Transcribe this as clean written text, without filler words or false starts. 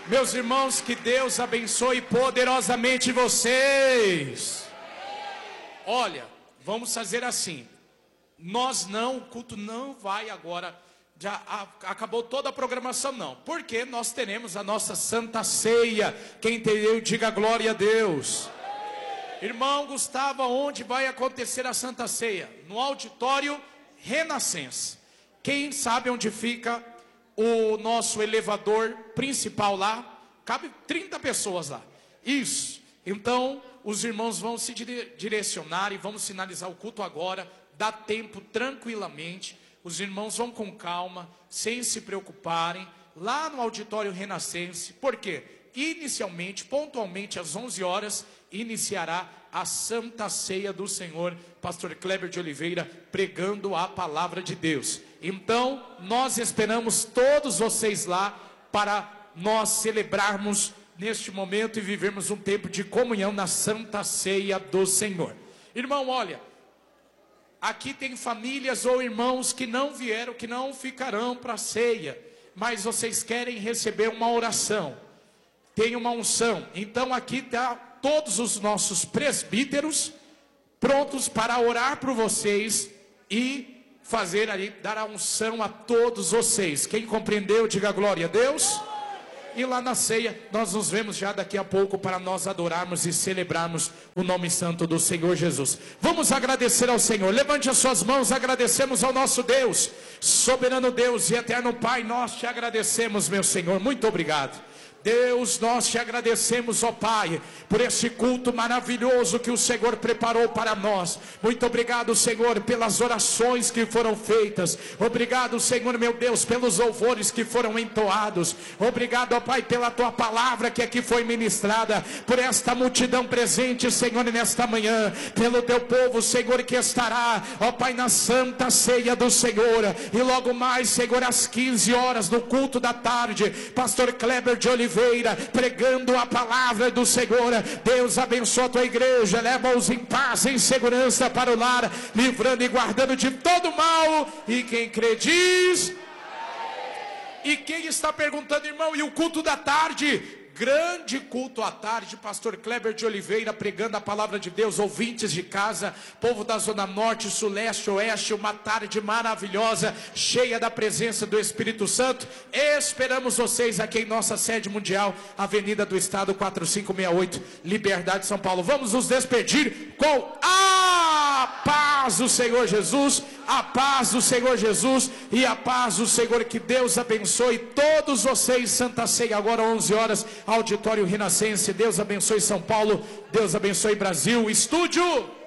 Meus irmãos, que Deus abençoe poderosamente vocês. Olha, vamos fazer assim. O culto não vai agora, já acabou toda a programação não. Porque nós teremos a nossa Santa Ceia. Quem entendeu, diga glória a Deus. Irmão Gustavo, onde vai acontecer a Santa Ceia? No auditório Renascença. Quem sabe onde fica o nosso elevador principal lá? Cabe 30 pessoas lá. Isso. Então, os irmãos vão se direcionar e vamos finalizar o culto agora. Dá tempo tranquilamente. Os irmãos vão com calma, sem se preocuparem, lá no auditório Renascença. Por quê? Inicialmente, pontualmente às 11 horas, iniciará a Santa Ceia do Senhor, pastor Kleber de Oliveira, pregando a palavra de Deus. Então, nós esperamos todos vocês lá, para nós celebrarmos neste momento e vivermos um tempo de comunhão na Santa Ceia do Senhor. Irmão, olha, aqui tem famílias ou irmãos que não vieram, que não ficarão para a ceia, mas vocês querem receber uma oração, tem uma unção. Então aqui está todos os nossos presbíteros prontos para orar por vocês e fazer ali, dar a unção a todos vocês. Quem compreendeu, diga glória a Deus. E lá na ceia, nós nos vemos já daqui a pouco para nós adorarmos e celebrarmos o nome santo do Senhor Jesus. Vamos agradecer ao Senhor. Levante as suas mãos, agradecemos ao nosso Deus, soberano Deus e eterno Pai. Nós te agradecemos, meu Senhor, muito obrigado. Deus, nós te agradecemos, ó Pai, por esse culto maravilhoso que o Senhor preparou para nós. Muito obrigado, Senhor, pelas orações que foram feitas. Obrigado, Senhor, meu Deus, pelos louvores que foram entoados. Obrigado, ó Pai, pela tua palavra que aqui foi ministrada, por esta multidão presente, Senhor, nesta manhã, pelo teu povo, Senhor, que estará, ó Pai, na Santa Ceia do Senhor. E logo mais, Senhor, às 15 horas, no culto da tarde, pastor Kleber de Oliveira pregando a palavra do Senhor. Deus abençoa a tua igreja, leva-os em paz, em segurança para o lar, livrando e guardando de todo mal. E quem crê diz. E quem está perguntando, irmão, e o culto da tarde? Grande culto à tarde, pastor Kleber de Oliveira pregando a palavra de Deus, ouvintes de casa, povo da zona norte, sul, leste, oeste, uma tarde maravilhosa, cheia da presença do Espírito Santo. Esperamos vocês aqui em nossa sede mundial, Avenida do Estado 4568, Liberdade, São Paulo. Vamos nos despedir com a paz do Senhor Jesus, a paz do Senhor Jesus e a paz do Senhor. Que Deus abençoe todos vocês. Santa Ceia agora 11 horas, auditório Renascença. Deus abençoe São Paulo, Deus abençoe Brasil. Estúdio.